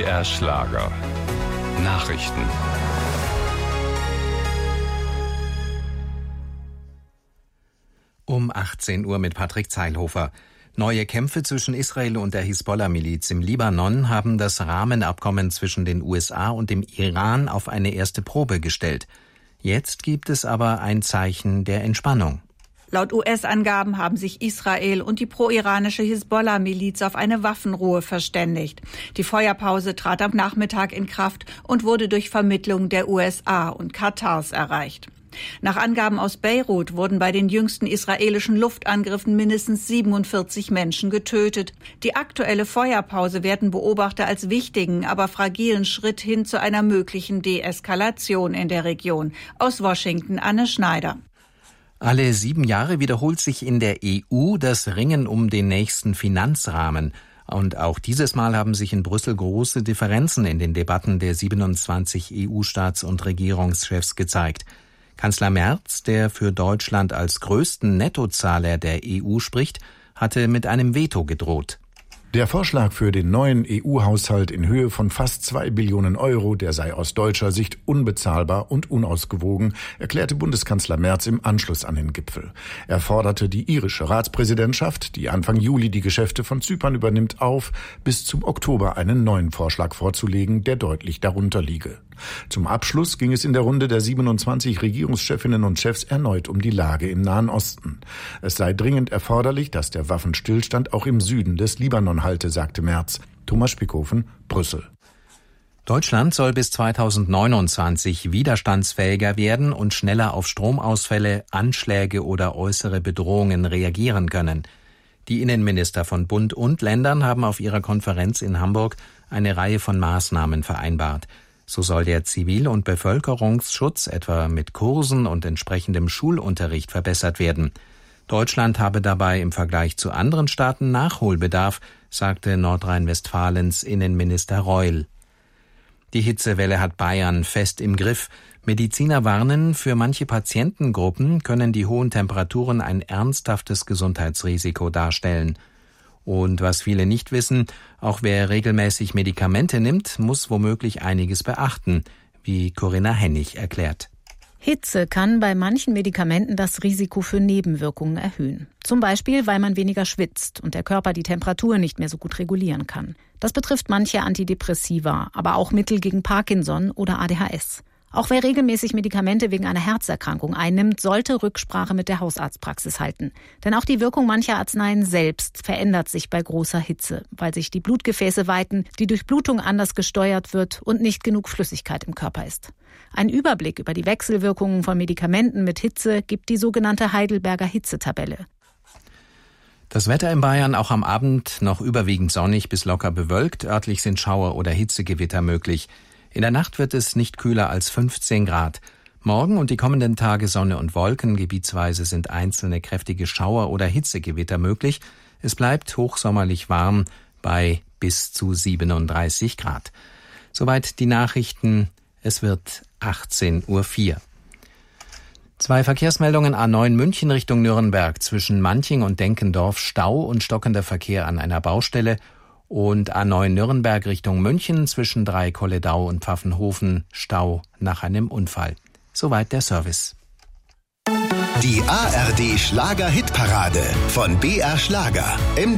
BR Schlager Nachrichten. Um 18 Uhr mit Patrick Zeilhofer. Neue Kämpfe zwischen Israel und der Hisbollah-Miliz im Libanon haben das Rahmenabkommen zwischen den USA und dem Iran auf eine erste Probe gestellt. Jetzt gibt es aber ein Zeichen der Entspannung. Laut US-Angaben haben sich Israel und die pro-iranische Hisbollah-Miliz auf eine Waffenruhe verständigt. Die Feuerpause trat am Nachmittag in Kraft und wurde durch Vermittlung der USA und Katars erreicht. Nach Angaben aus Beirut wurden bei den jüngsten israelischen Luftangriffen mindestens 47 Menschen getötet. Die aktuelle Feuerpause werten Beobachter als wichtigen, aber fragilen Schritt hin zu einer möglichen Deeskalation in der Region. Aus Washington, Anne Schneider. Alle 7 Jahre wiederholt sich in der EU das Ringen um den nächsten Finanzrahmen. Und auch dieses Mal haben sich in Brüssel große Differenzen in den Debatten der 27 EU-Staats- und Regierungschefs gezeigt. Kanzler Merz, der für Deutschland als größten Nettozahler der EU spricht, hatte mit einem Veto gedroht. Der Vorschlag für den neuen EU-Haushalt in Höhe von fast 2 Billionen Euro, der sei aus deutscher Sicht unbezahlbar und unausgewogen, erklärte Bundeskanzler Merz im Anschluss an den Gipfel. Er forderte die irische Ratspräsidentschaft, die Anfang Juli die Geschäfte von Zypern übernimmt, auf, bis zum Oktober einen neuen Vorschlag vorzulegen, der deutlich darunter liege. Zum Abschluss ging es in der Runde der 27 Regierungschefinnen und Chefs erneut um die Lage im Nahen Osten. Es sei dringend erforderlich, dass der Waffenstillstand auch im Süden des Libanon halte, sagte Merz. Thomas Spickhofen, Brüssel. Deutschland soll bis 2029 widerstandsfähiger werden und schneller auf Stromausfälle, Anschläge oder äußere Bedrohungen reagieren können. Die Innenminister von Bund und Ländern haben auf ihrer Konferenz in Hamburg eine Reihe von Maßnahmen vereinbart. So soll der Zivil- und Bevölkerungsschutz etwa mit Kursen und entsprechendem Schulunterricht verbessert werden. Deutschland habe dabei im Vergleich zu anderen Staaten Nachholbedarf, sagte Nordrhein-Westfalens Innenminister Reul. Die Hitzewelle hat Bayern fest im Griff. Mediziner warnen, für manche Patientengruppen können die hohen Temperaturen ein ernsthaftes Gesundheitsrisiko darstellen. Und was viele nicht wissen, auch wer regelmäßig Medikamente nimmt, muss womöglich einiges beachten, wie Corinna Hennig erklärt. Hitze kann bei manchen Medikamenten das Risiko für Nebenwirkungen erhöhen. Zum Beispiel, weil man weniger schwitzt und der Körper die Temperatur nicht mehr so gut regulieren kann. Das betrifft manche Antidepressiva, aber auch Mittel gegen Parkinson oder ADHS. Auch wer regelmäßig Medikamente wegen einer Herzerkrankung einnimmt, sollte Rücksprache mit der Hausarztpraxis halten. Denn auch die Wirkung mancher Arzneien selbst verändert sich bei großer Hitze, weil sich die Blutgefäße weiten, die Durchblutung anders gesteuert wird und nicht genug Flüssigkeit im Körper ist. Ein Überblick über die Wechselwirkungen von Medikamenten mit Hitze gibt die sogenannte Heidelberger Hitzetabelle. Das Wetter in Bayern auch am Abend noch überwiegend sonnig bis locker bewölkt. Örtlich sind Schauer oder Hitzegewitter möglich. In der Nacht wird es nicht kühler als 15 Grad. Morgen und die kommenden Tage Sonne und Wolken. Gebietsweise sind einzelne kräftige Schauer oder Hitzegewitter möglich. Es bleibt hochsommerlich warm bei bis zu 37 Grad. Soweit die Nachrichten. Es wird 18:04 Uhr. 2 Verkehrsmeldungen: A9 München Richtung Nürnberg. Zwischen Manching und Denkendorf Stau und stockender Verkehr an einer Baustelle. Und A9 Nürnberg Richtung München zwischen Dreikolledau und Pfaffenhofen Stau nach einem Unfall. Soweit der Service. Die ARD Schlager-Hitparade von BR Schlager.